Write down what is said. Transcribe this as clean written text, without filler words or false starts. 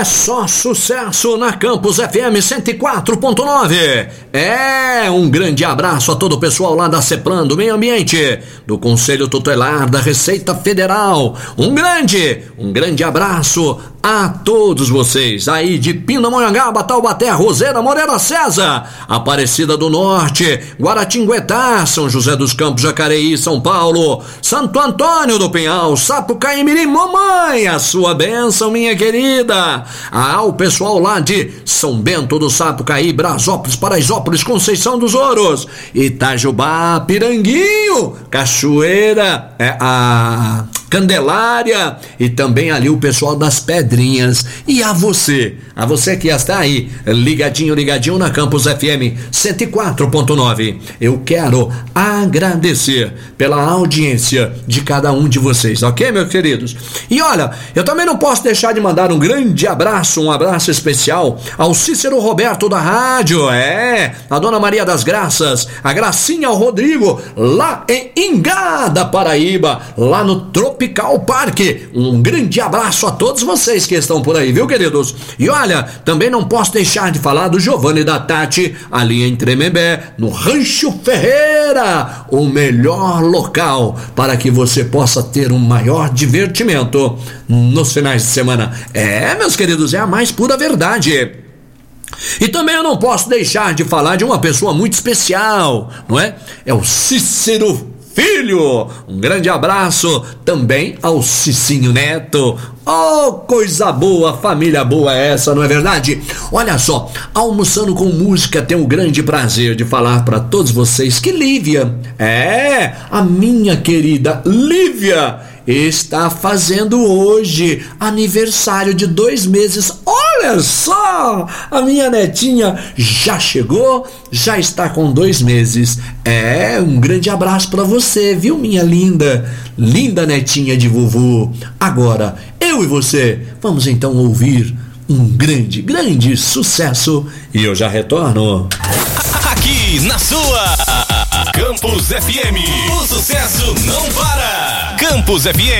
É só sucesso na Campus FM 104.9. Um grande abraço a todo o pessoal lá da CEPLAN, do Meio Ambiente, do Conselho Tutelar da Receita Federal. Um grande abraço a todos vocês aí de Pindamonhangaba, Taubaté, Roseira, Moreira César, Aparecida do Norte, Guaratinguetá, São José dos Campos, Jacareí, São Paulo, Santo Antônio do Pinhal, Sapucaí, Mirim. Mamãe, a sua bênção, minha querida. O pessoal lá de São Bento do Sapucaí, Brasópolis, Paraisópolis, Conceição dos Ouros, Itajubá, Piranguinho, Cachoeira, a Candelária e também ali o pessoal das Pedrinhas. E a você que está aí ligadinho na Campus FM 104.9, eu quero agradecer pela audiência de cada um de vocês, ok, meus queridos? E olha, eu também não posso deixar de mandar um grande abraço, um abraço especial ao Cícero Roberto da rádio, a Dona Maria das Graças, a Gracinha, o Rodrigo, lá em Ingá da Paraíba, lá no Tropical Parque. Um grande abraço a todos vocês que estão por aí, viu, queridos? E olha, também não posso deixar de falar do Giovanni e da Tati, ali em Tremembé, no Rancho Ferreira, o melhor local para que você possa ter um maior divertimento nos finais de semana. Meus queridos, é a mais pura verdade. E também eu não posso deixar de falar de uma pessoa muito especial, não é? É o Cícero Filho. Um grande abraço também ao Cicinho Neto. Oh, coisa boa, família boa essa, não é verdade? Olha só, Almoçando com Música tem o grande prazer de falar para todos vocês que Lívia, a minha querida Lívia, está fazendo hoje aniversário de 2 meses. Olha só, a minha netinha já chegou, já está com 2 meses. Um grande abraço para você, viu, minha linda netinha de vovô. Agora, eu e você, vamos então ouvir um grande sucesso e eu já retorno. Aqui na sua Campus FM, o sucesso não para. Campus FM